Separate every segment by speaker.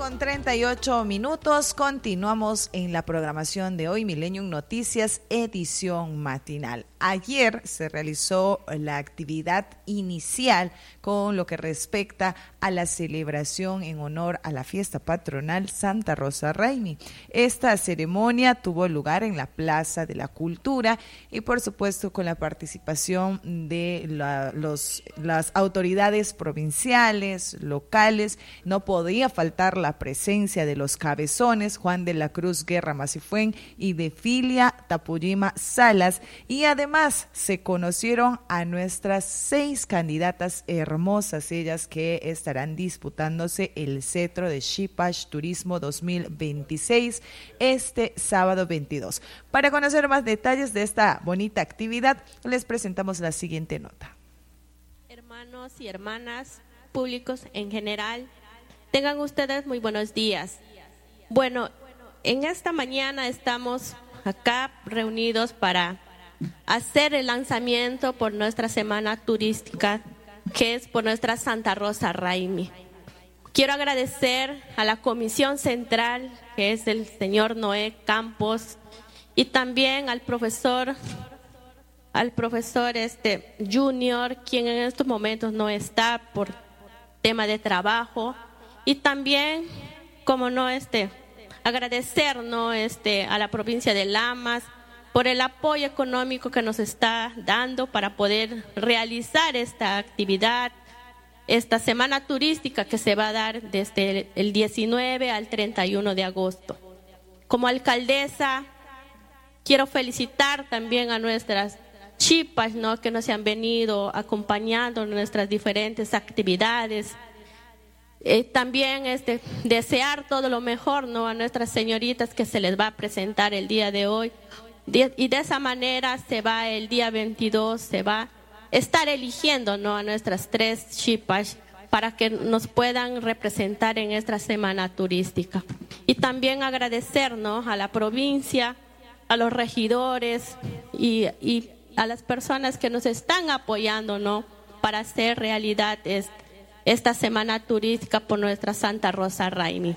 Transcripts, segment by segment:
Speaker 1: 6:38. Continuamos en la programación de hoy, Millennium Noticias, edición matinal. Ayer se realizó la actividad inicial con lo que respecta a la celebración en honor a la fiesta patronal Santa Rosa Raimi. Esta ceremonia tuvo lugar en la Plaza de la Cultura y por supuesto con la participación de las autoridades provinciales, locales. No podía faltar la presencia de los cabezones Juan de la Cruz Guerra Macifuen y de Filia Tapuyima Salas, y además se conocieron a nuestras 6 candidatas hermosas, ellas que estarán disputándose el cetro de Shipash Turismo 2026 este sábado 22. Para conocer más detalles de esta bonita actividad, les presentamos la siguiente nota.
Speaker 2: Hermanos y hermanas, públicos en general, tengan ustedes muy buenos días. Bueno, en esta mañana estamos acá reunidos para hacer el lanzamiento por nuestra semana turística, que es por nuestra Santa Rosa Raimi. Quiero agradecer a la Comisión Central, que es el señor Noé Campos, y también al profesor Junior, quien en estos momentos no está por tema de trabajo, y también, como no, agradecer a la provincia de Lamas por el apoyo económico que nos está dando para poder realizar esta actividad, esta semana turística que se va a dar desde el 19 al 31 de agosto. Como alcaldesa, quiero felicitar también a nuestras chipas, ¿no?, que nos han venido acompañando en nuestras diferentes actividades. También desear todo lo mejor, ¿no?, a nuestras señoritas que se les va a presentar el día de hoy. Y de esa manera el día 22 se va a estar eligiendo, ¿no?, a nuestras 3 chipas para que nos puedan representar en esta semana turística. Y también agradecer, ¿no?, a la provincia, a los regidores y a las personas que nos están apoyando, ¿no?, para hacer realidad esta semana turística por nuestra Santa Rosa Raimi.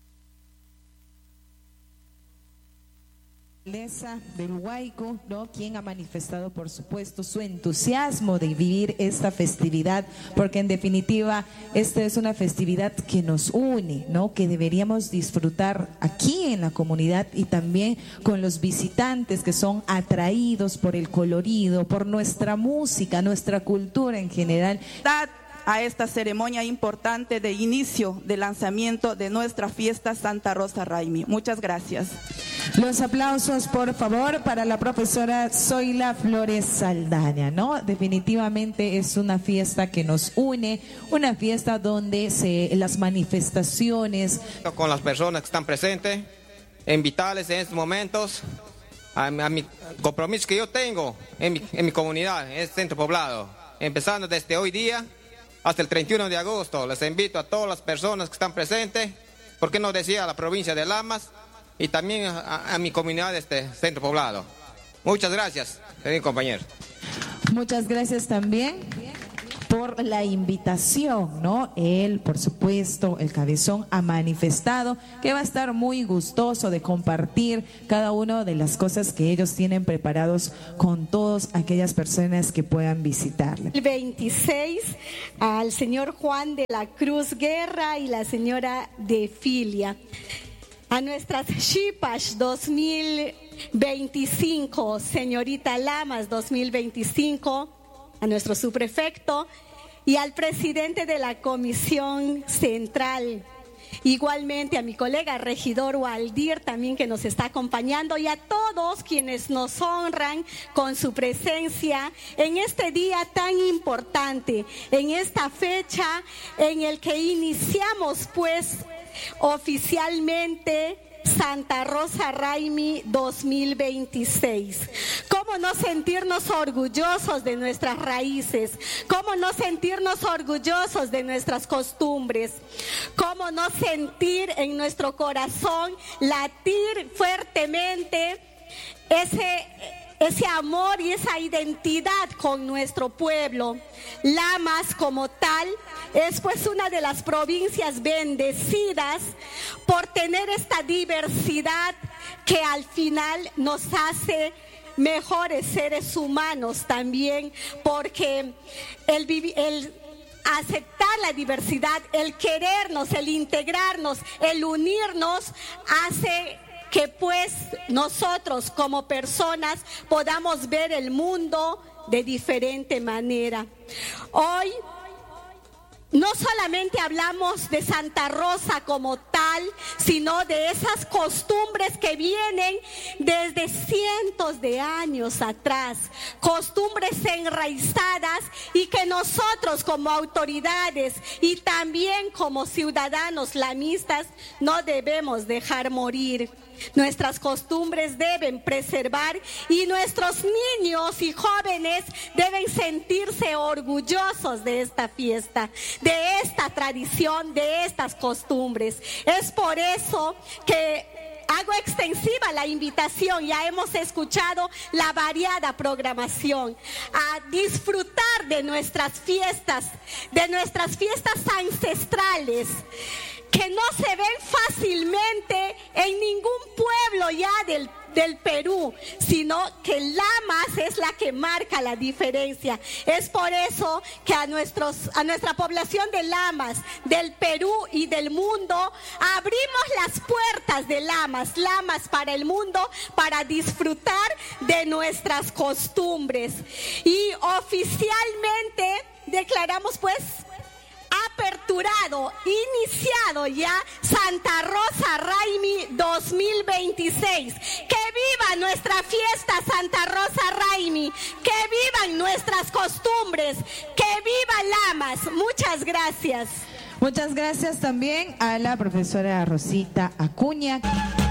Speaker 1: Del Huayco, ¿no?, quien ha manifestado por supuesto su entusiasmo de vivir esta festividad, porque en definitiva esta es una festividad que nos une, ¿no?, que deberíamos disfrutar aquí en la comunidad y también con los visitantes que son atraídos por el colorido, por nuestra música, nuestra cultura en general.
Speaker 3: A esta ceremonia importante de inicio de lanzamiento de nuestra fiesta Santa Rosa Raimi. Muchas gracias.
Speaker 1: Los aplausos, por favor, para la profesora Zoila Flores Saldaña, ¿no? Definitivamente es una fiesta que nos une, una fiesta donde las manifestaciones.
Speaker 4: Con las personas que están presentes, invitarles en estos momentos a mi compromiso que yo tengo en mi comunidad, en este centro poblado, empezando desde hoy día hasta el 31 de agosto. Les invito a todas las personas que están presentes, ¿por qué no decía a la provincia de Lamas? Y también a mi comunidad de este centro poblado. Muchas gracias, querido compañero.
Speaker 1: Muchas gracias también por la invitación, ¿no? Él, por supuesto, el cabezón, ha manifestado que va a estar muy gustoso de compartir cada una de las cosas que ellos tienen preparados con todas aquellas personas que puedan visitarle.
Speaker 5: El 26 al señor Juan de la Cruz Guerra y la señora de Filia. A nuestras Shipash 2025, señorita Lamas 2025, a nuestro subprefecto y al presidente de la Comisión Central. Igualmente a mi colega regidor Waldir también, que nos está acompañando, y a todos quienes nos honran con su presencia en este día tan importante, en esta fecha en el que iniciamos pues oficialmente Santa Rosa Raimi 2026. ¿Cómo no sentirnos orgullosos de nuestras raíces? ¿Cómo no sentirnos orgullosos de nuestras costumbres? ¿Cómo no sentir en nuestro corazón latir fuertemente ese amor y esa identidad con nuestro pueblo. Lamas como tal es pues una de las provincias bendecidas por tener esta diversidad que al final nos hace mejores seres humanos también, porque el aceptar la diversidad, el querernos, el integrarnos, el unirnos, hace que pues nosotros como personas podamos ver el mundo de diferente manera. Hoy no solamente hablamos de Santa Rosa como tal, sino de esas costumbres que vienen desde cientos de años atrás, costumbres enraizadas y que nosotros como autoridades y también como ciudadanos lamistas no debemos dejar morir. Nuestras costumbres deben preservar y nuestros niños y jóvenes deben sentirse orgullosos de esta fiesta, de esta tradición, de estas costumbres. Es por eso que hago extensiva la invitación, ya hemos escuchado la variada programación, a disfrutar de nuestras fiestas ancestrales, que no se ven fácilmente en ningún pueblo ya del Perú, sino que Lamas es la que marca la diferencia. Es por eso que a nuestra población de Lamas, del Perú y del mundo, abrimos las puertas de Lamas para el mundo, para disfrutar de nuestras costumbres. Y oficialmente declaramos pues aperturado, iniciado ya Santa Rosa Raimi 2026. Que viva nuestra fiesta Santa Rosa Raimi, que vivan nuestras costumbres, que viva Lamas. Muchas gracias.
Speaker 1: Muchas gracias también a la profesora Rosita Acuña.